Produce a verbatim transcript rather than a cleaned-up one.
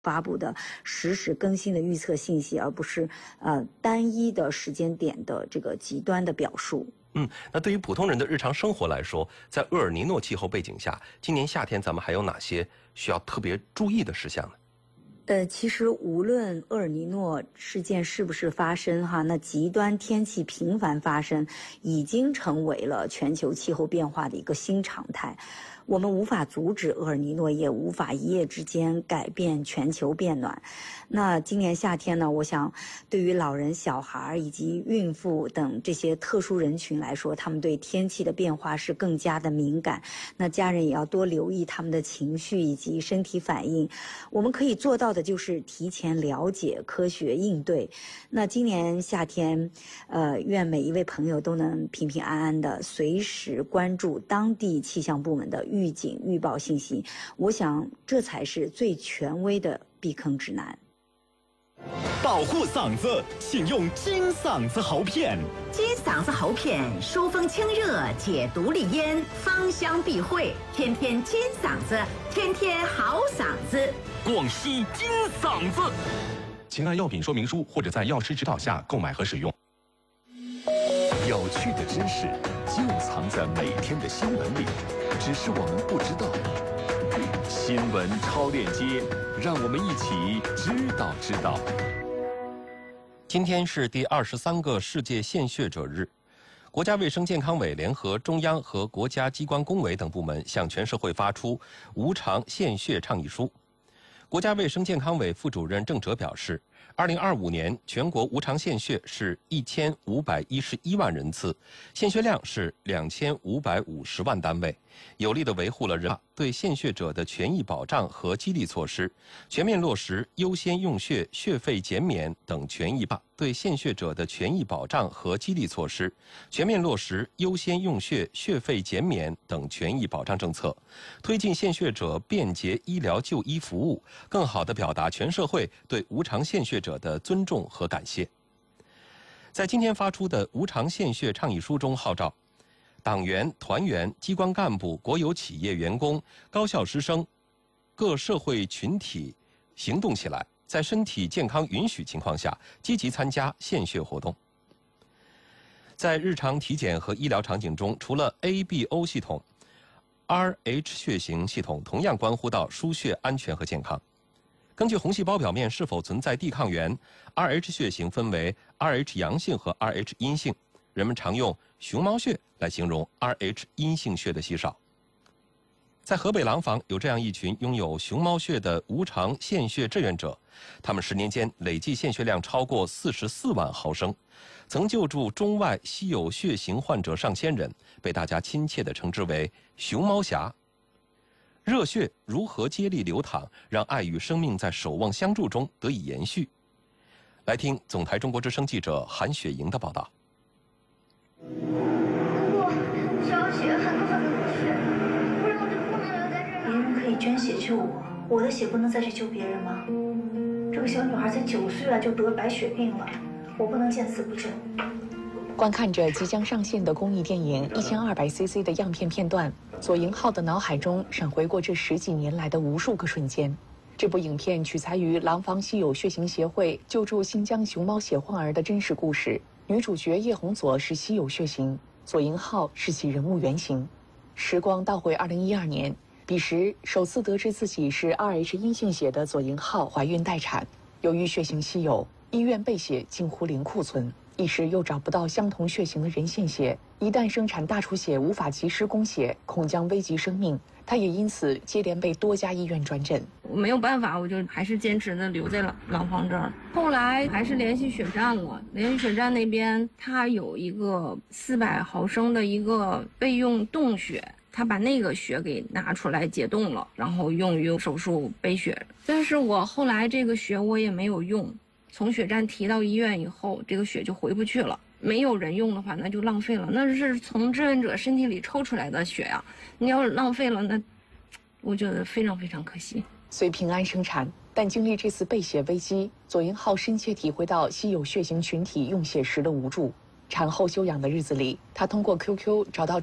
发布的实时更新的预测信息，而不是呃单一的时间点的这个极端的表述。 嗯，那对于普通人的日常生活来说，在厄尔尼诺气候背景下，今年夏天咱们还有哪些需要特别注意的事项呢？ 呃，其实无论厄尔尼诺事件是不是发生哈，那极端天气频繁发生，已经成为了全球气候变化的一个新常态。我们无法阻止厄尔尼诺，也无法一夜之间改变全球变暖。那今年夏天呢，我想对于老人、小孩以及孕妇等这些特殊人群来说，他们对天气的变化是更加的敏感。那家人也要多留意他们的情绪以及身体反应。我们可以做到的就是提前了解、科学应对。那今年夏天，呃，愿每一位朋友都能平平安安的，随时关注当地气象部门的预警预报信息。我想这才是最权威的避坑指南。 保护嗓子，请用金嗓子喉片。 金嗓子喉片，疏风清热，解毒利咽，芳香避秽，天天金嗓子，天天好嗓子。 广西金嗓子。请按药品说明书或者在药师指导下购买和使用。有趣的知识就藏在每天的新闻里，只是我们不知道。新闻超链接，让我们一起知道知道。 今天是第二十三个世界献血者日，国家卫生健康委联合中央和国家机关工委等部门向全社会发出无偿献血倡议书。国家卫生健康委副主任郑哲表示，二零二五年全国无偿献血是一千五百一十一万人次，献血量是两千五百五十万单位，有力地维护了人对献血者的权益保障和激励措施，全面落实优先用血、血费减免等权益吧对献血者的权益保障和激励措施，全面落实优先用血、血费减免等权益保障政策，推进献血者便捷医疗就医服务，更好地表达全社会对无偿献血者的尊重和感谢。在今天发出的无偿献血倡议书中号召，党员、团员、机关干部、国有企业员工、高校师生、各社会群体行动起来，在身体健康允许情况下，积极参加献血活动。在日常体检和医疗场景中，除了 A B O 系统 ，R H 血型系统同样关乎到输血安全和健康。根据红细胞表面是否存在地抗原 ，R H 血型分为 R H 阳性和 R H 阴性，人们常用熊猫血来形容 R H 阴性血的稀少。在河北廊坊有这样一群拥有熊猫血的无偿献血志愿者，他们十年间累计献血量超过四十四万毫升，曾救助中外稀有血型患者上千人，被大家亲切地称之为熊猫侠。热血如何接力流淌，让爱与生命在守望相助中得以延续？来听总台中国之声记者韩雪莹的报道。 我需要血，很多很多的血，不然我就不能留在这儿。别人可以捐血救我，我的血不能再去救别人吗？这个小女孩才九岁啊，就得白血病了，我不能见死不救。 观看着即将上线的公益电影一千二百 C C 的样片片段，左营浩的脑海中闪回过这十几年来的无数个瞬间。这部影片取材于廊坊稀有血型协会救助新疆熊猫血患儿的真实故事，女主角叶红佐是稀有血型，左营浩是其人物原型。时光倒回二零一二年，彼时首次得知自己是 R H 阴性血的左营浩怀孕待产，由于血型稀有，医院备血近乎零库存，一时又找不到相同血型的人献血，一旦生产大出血无法及时供血，恐将危及生命。他也因此接连被多家医院转诊。 我没有办法，我就还是坚持的留在了廊坊这儿。后来还是联系血站了，联系血站那边他有一个四百毫升的一个备用冻血，他把那个血给拿出来解冻了，然后用于手术备血。但是我后来这个血我也没有用，从血站提到医院以后，这个血就回不去了。没有人用的话，那就浪费了。那是从志愿者身体里抽出来的血呀、啊，你要是浪费了，那我觉得非常非常可惜。 虽平安生产，但经历这次备血危机，左营浩深切体会到稀有血型群体用血时的无助。产后休养的日子里，他通过 Q Q 找到